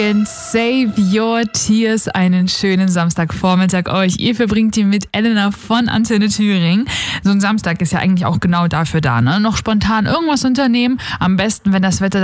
Save Your Tears, einen schönen Samstagvormittag euch. Ihr verbringt ihn mit Elena von Antenne Thüringen. So ein Samstag ist ja eigentlich auch genau dafür da, ne? Noch spontan irgendwas unternehmen. Am besten, wenn das Wetter